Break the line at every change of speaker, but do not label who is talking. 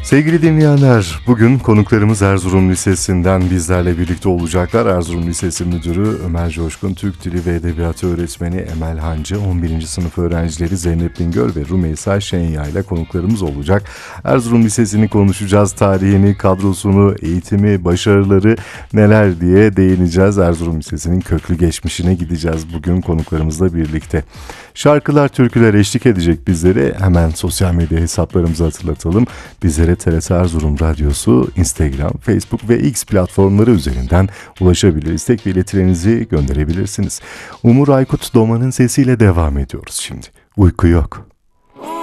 Sevgili dinleyenler, bugün konuklarımız Erzurum Lisesi'nden bizlerle birlikte olacaklar. Erzurum Lisesi Müdürü Ömer Coşkun, Türk Dili ve Edebiyatı Öğretmeni Emel Hancı, 11. sınıf öğrencileri Zeynep Bingöl ve Rümeysa Şenya ile konuklarımız olacak. Erzurum Lisesi'ni konuşacağız, tarihini, kadrosunu, eğitimi, başarıları neler diye değineceğiz. Erzurum Lisesi'nin köklü geçmişine gideceğiz bugün konuklarımızla birlikte. Şarkılar, türküler eşlik edecek bizlere. Hemen sosyal medya hesaplarımızı hatırlatalım. Bizlere TRT Erzurum Radyosu, Instagram, Facebook ve X platformları üzerinden ulaşabilir. İstek ve iletilerinizi gönderebilirsiniz. Umur Aykut Doğan'ın sesiyle devam ediyoruz şimdi. Uyku yok.